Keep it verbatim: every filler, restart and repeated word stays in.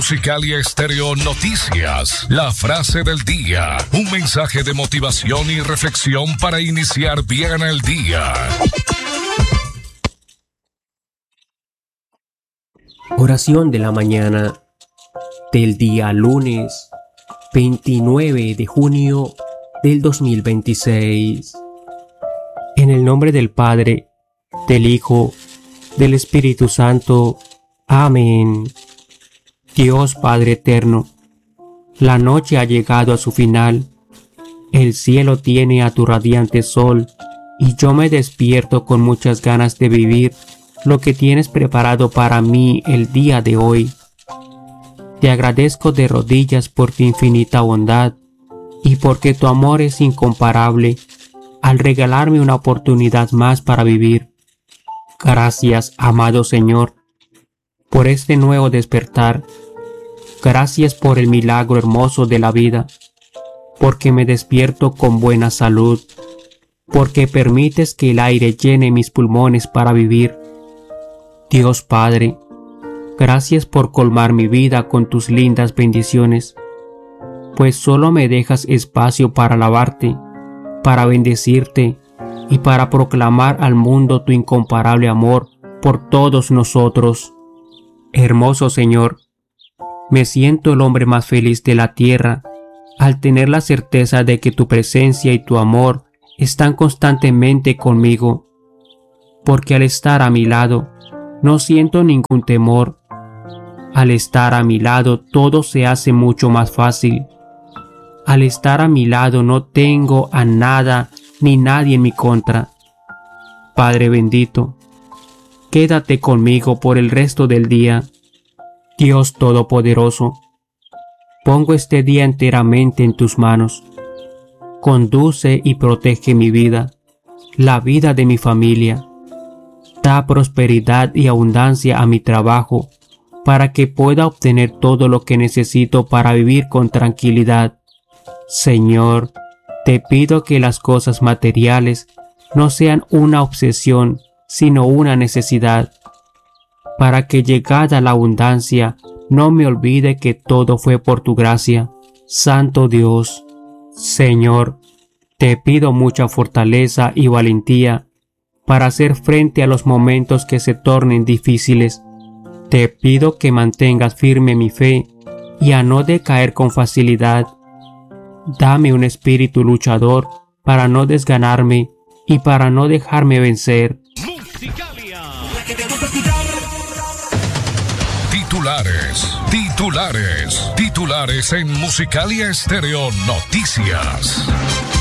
Musicalia Estéreo Noticias, la frase del día, un mensaje de motivación y reflexión para iniciar bien el día. Oración de la mañana del día lunes veintinueve de junio del dos mil veintiséis. En el nombre del Padre, del Hijo, del Espíritu Santo. Amén. Dios Padre eterno, la noche ha llegado a su final, el cielo tiene a tu radiante sol, y yo me despierto con muchas ganas de vivir lo que tienes preparado para mí el día de hoy. Te agradezco de rodillas por tu infinita bondad, y porque tu amor es incomparable al regalarme una oportunidad más para vivir. Gracias, amado Señor, por este nuevo despertar. Gracias por el milagro hermoso de la vida, porque me despierto con buena salud, porque permites que el aire llene mis pulmones para vivir. Dios Padre, gracias por colmar mi vida con tus lindas bendiciones, pues solo me dejas espacio para alabarte, para bendecirte y para proclamar al mundo tu incomparable amor por todos nosotros. Hermoso Señor, me siento el hombre más feliz de la tierra al tener la certeza de que tu presencia y tu amor están constantemente conmigo, porque al estar a mi lado no siento ningún temor. Al estar a mi lado todo se hace mucho más fácil. Al estar a mi lado no tengo a nada ni nadie en mi contra. Padre bendito, quédate conmigo por el resto del día. Dios Todopoderoso, pongo este día enteramente en tus manos. Conduce y protege mi vida, la vida de mi familia. Da prosperidad y abundancia a mi trabajo, para que pueda obtener todo lo que necesito para vivir con tranquilidad. Señor, te pido que las cosas materiales no sean una obsesión, sino una necesidad, para que llegada la abundancia no me olvide que todo fue por tu gracia, Santo Dios. Señor, te pido mucha fortaleza y valentía para hacer frente a los momentos que se tornen difíciles. Te pido que mantengas firme mi fe y a no decaer con facilidad. Dame un espíritu luchador para no desganarme y para no dejarme vencer. Titulares, titulares, titulares en Musicalia Estéreo Noticias.